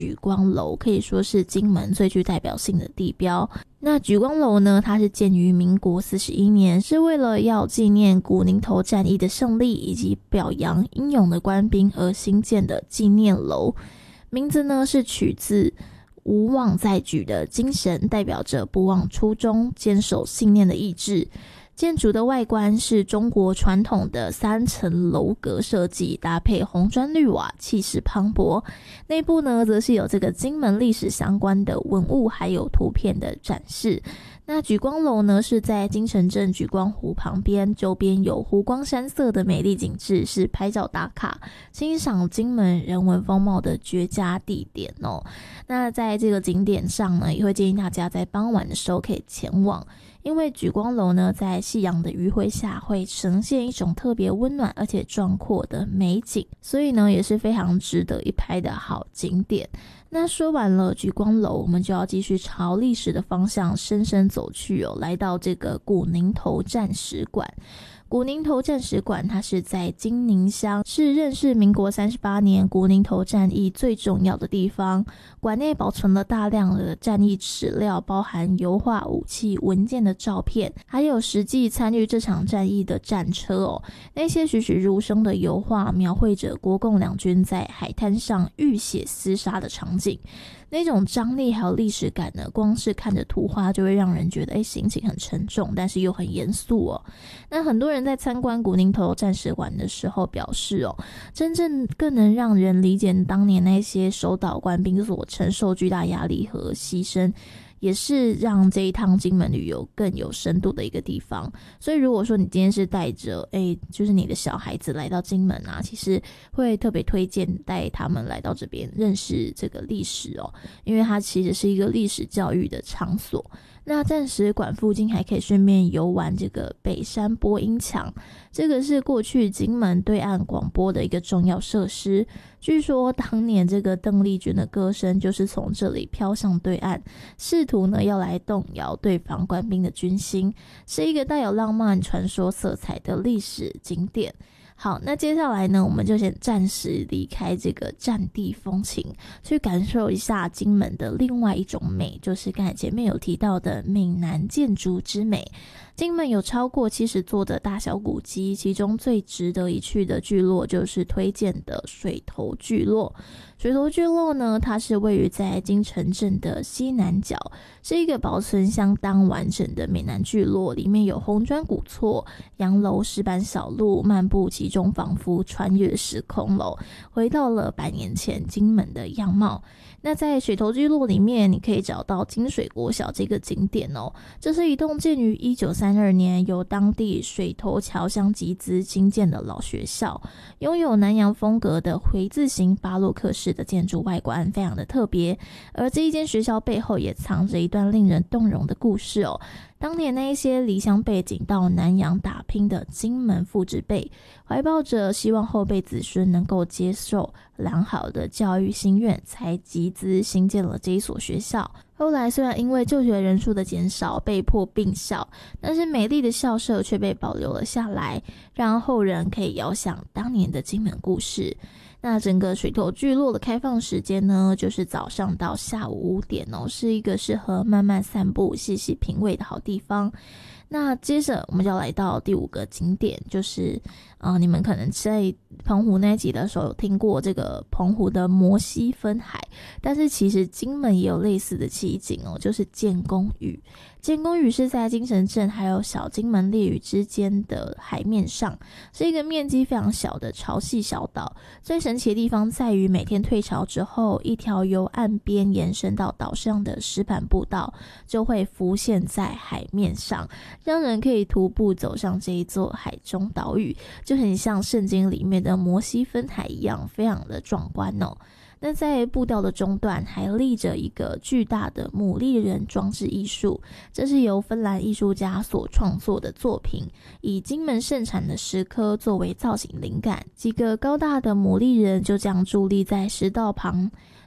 莒光楼可以说是金门最具代表性的地标。那莒光楼呢，它是建于民国41年，是为了要纪念古宁头战役的胜利以及表扬英勇的官兵而兴建的纪念楼。名字呢是取自无妄在举的精神，代表着不忘初衷、坚守信念的意志。建筑的外观是中国传统的3层楼阁设计，搭配红砖绿瓦，气势磅礴。内部呢，则是有这个金门历史相关的文物还有图片的展示。那莒光楼呢，是在金城镇莒光湖旁边，周边有湖光山色的美丽景致，是拍照打卡、欣赏金门人文风貌的绝佳地点哦。那在这个景点上呢，也会建议大家在傍晚的时候可以前往。因为莒光楼呢，在夕阳的余晖下会呈现一种特别温暖而且壮阔的美景，所以呢也是非常值得一拍的好景点。那说完了莒光楼，我们就要继续朝历史的方向深深走去哦，来到这个古宁头战史馆。古宁头战史馆它是在金宁乡，是认识民国38年古宁头战役最重要的地方。馆内保存了大量的战役史料，包含油画、武器、文件的照片，还有实际参与这场战役的战车哦。那些栩栩如生的油画描绘着国共两军在海滩上浴血厮杀的场景，那种张力还有历史感呢，光是看着图画就会让人觉得心情很沉重，但是又很严肃哦。那很多人在参观古宁头战史馆的时候表示哦，真正更能让人理解当年那些守岛官兵所承受巨大压力和牺牲，也是让这一趟金门旅游更有深度的一个地方。所以如果说你今天是带着就是你的小孩子来到金门啊，其实会特别推荐带他们来到这边认识这个历史哦，因为它其实是一个历史教育的场所。那战史馆附近还可以顺便游玩这个北山播音墙，这个是过去金门对岸广播的一个重要设施。据说当年这个邓丽君的歌声就是从这里飘向对岸，试图呢要来动摇对方官兵的军心，是一个带有浪漫传说色彩的历史景点。好，那接下来呢，我们就先暂时离开这个战地风情，去感受一下金门的另外一种美，就是刚才前面有提到的闽南建筑之美。金门有超过70座的大小古迹，其中最值得一去的聚落就是推荐的水头聚落。水头聚落呢，它是位于在金城镇的西南角，是一个保存相当完整的闽南聚落，里面有红砖古厝、洋楼、石板小路，漫步其中仿佛穿越时空了，回到了100年前金门的样貌。那在水头聚落里面，你可以找到金水国小这个景点哦。这是一栋建于1932年，由当地水头侨乡集资兴建的老学校，拥有南洋风格的回字形巴洛克式的建筑外观，非常的特别。而这一间学校背后也藏着一段令人动容的故事哦。当年那一些离乡背井到南洋打拼的金门父执辈，怀抱着希望后辈子孙能够接受良好的教育心愿，才集资兴建了这一所学校。后来虽然因为就学人数的减少被迫并校，但是美丽的校舍却被保留了下来，让后人可以遥想当年的金门故事。那整个水头聚落的开放时间呢，就是早上到下午5点哦，是一个适合慢慢散步、细细品味的好地方。那接着我们就要来到第5个景点，就是你们可能在澎湖那一集的时候有听过这个澎湖的摩西分海，但是其实金门也有类似的奇景哦，就是建功屿。建功屿是在金城镇还有小金门烈屿之间的海面上，是一个面积非常小的潮汐小岛。最神奇的地方在于每天退潮之后，一条由岸边延伸到岛上的石板步道就会浮现在海面上，让人可以徒步走上这一座海中岛屿，就很像圣经里面的摩西分海一样，非常的壮观哦。那在步道的中段还立着一个巨大的牡蛎人装置艺术，这是由芬兰艺术家所创作的作品，以金门盛产的石刻作为造型灵感，几个高大的牡蛎人就这样伫立在石道旁，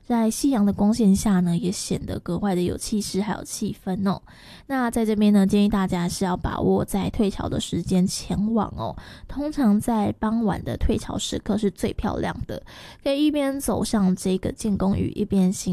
在夕阳的光线下呢，也显得格外的有气势还有气氛哦。那在这边呢，建议大家是要把握在退潮的时间前往哦。通常在傍晚的退潮时刻是最漂亮的，可以一边走上这个建功屿，一边欣